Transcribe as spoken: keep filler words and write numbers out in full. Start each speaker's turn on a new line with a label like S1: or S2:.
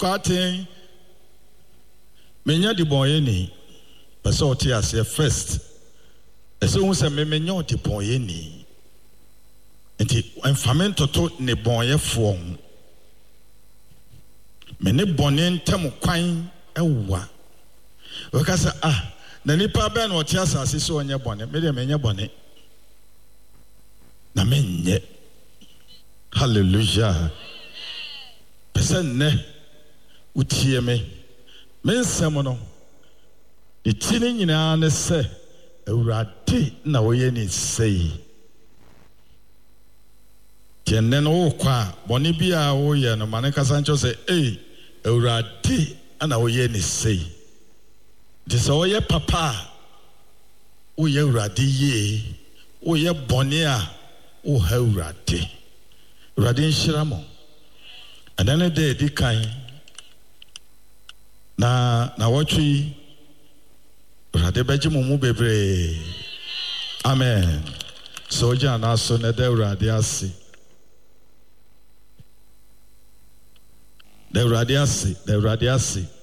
S1: Quatin Menya di boy ni Paso Tias first. As soon as I may know the boy ni. And I'm famento to ne boy form. Many bonin temu quine ewa. Because ah, the nipa ben or Tias as so on your bonnet, made a mania bonnet. Na menye. Hallelujah. Person ne utie me. Men semono. The tini nyina ne se Awurade na woye ni sei. Tienne no kwa boni bia wo ye no mane kasancho se eh Awurade na woye ni sei. De so woye papa wo ye Awurade ye wo ye boni a wo ha Awurade. Awurade nhyira mo. Adane de di kan na na wotwi Awurade beji mo mu bebre. Amen. So ja na so na de Awurade ase. De Awurade ase, de Awurade ase.